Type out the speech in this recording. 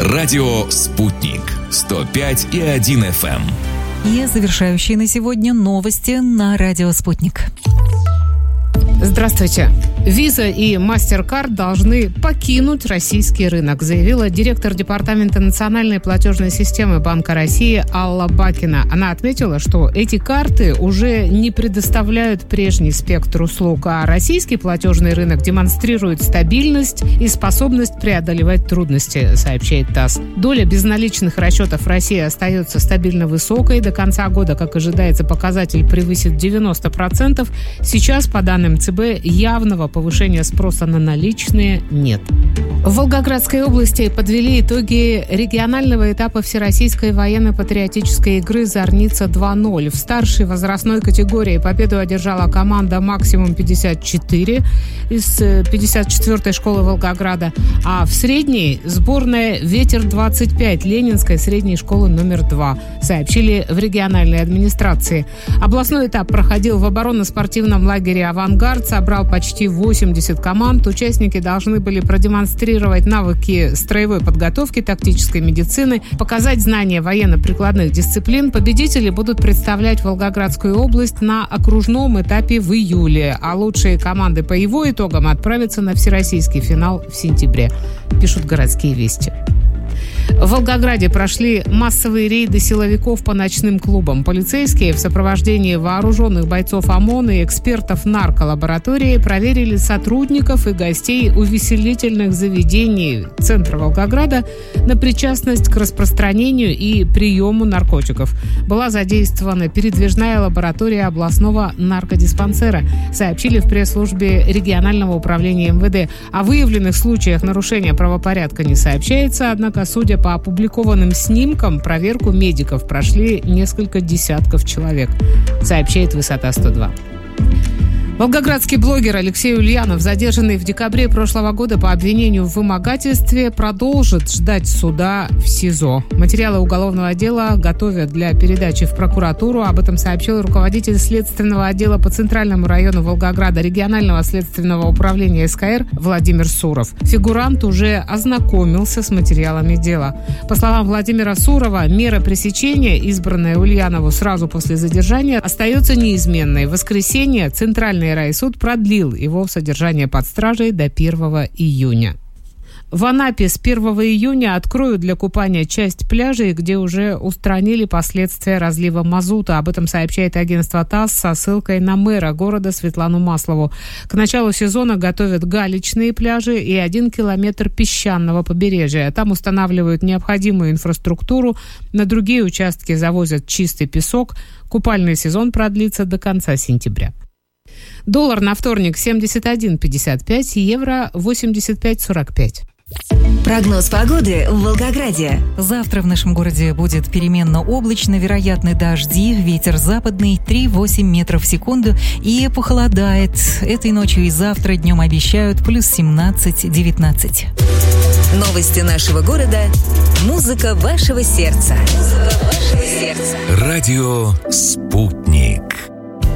Радио «Спутник» 105,1 FM. И завершающие на сегодня новости на радио «Спутник». Здравствуйте. Visa и MasterCard должны покинуть российский рынок, заявила директор Департамента национальной платежной системы Банка России Алла Бакина. Она отметила, что эти карты уже не предоставляют прежний спектр услуг, а российский платежный рынок демонстрирует стабильность и способность преодолевать трудности, сообщает ТАСС. Доля безналичных расчетов в России остается стабильно высокой. До конца года, как ожидается, показатель превысит 90%. Сейчас, по данным ЦБ, явного повышения спроса на наличные нет. В Волгоградской области подвели итоги регионального этапа Всероссийской военно-патриотической игры «Зорница 2.0». В старшей возрастной категории победу одержала команда «Максимум 54» из 54-й школы Волгограда, а в средней – сборная «Ветер-25» Ленинской средней школы номер 2, сообщили в региональной администрации. Областной этап проходил в оборонно-спортивном лагере «Авангард», собрал почти 80 команд. Участники должны были продемонстрировать навыки строевой подготовки, тактической медицины, показать знания военно-прикладных дисциплин. Победители будут представлять Волгоградскую область на окружном этапе в июле, а лучшие команды по его итогам отправятся на всероссийский финал в сентябре, пишут «Городские вести». В Волгограде прошли массовые рейды силовиков по ночным клубам. Полицейские в сопровождении вооруженных бойцов ОМОН и экспертов нарколаборатории проверили сотрудников и гостей увеселительных заведений центра Волгограда на причастность к распространению и приему наркотиков. Была задействована передвижная лаборатория областного наркодиспансера, сообщили в пресс-службе регионального управления МВД. О выявленных случаях нарушения правопорядка не сообщается, однако, судя по опубликованным снимкам, проверку медиков прошли несколько десятков человек, сообщает «Высота-102». Волгоградский блогер Алексей Ульянов, задержанный в декабре прошлого года по обвинению в вымогательстве, продолжит ждать суда в СИЗО. Материалы уголовного дела готовят для передачи в прокуратуру. Об этом сообщил руководитель следственного отдела по Центральному району Волгограда регионального следственного управления СКР Владимир Суров. Фигурант уже ознакомился с материалами дела. По словам Владимира Сурова, мера пресечения, избранная Ульянову сразу после задержания, остается неизменной. В воскресенье Центральный райсуд продлил его содержание под стражей до 1 июня. В Анапе с 1 июня откроют для купания часть пляжей, где уже устранили последствия разлива мазута. Об этом сообщает агентство ТАСС со ссылкой на мэра города Светлану Маслову. К началу сезона готовят галечные пляжи и 1 километр песчаного побережья. Там устанавливают необходимую инфраструктуру, на другие участки завозят чистый песок. Купальный сезон продлится до конца сентября. Доллар на вторник 71,55, евро 85,45. Прогноз погоды в Волгограде. Завтра в нашем городе будет переменно облачно, вероятны дожди, ветер западный 3,8 метров в секунду и похолодает. Этой ночью и завтра днем обещают плюс 17-19. Новости нашего города. Музыка вашего сердца. Радио «Спутник».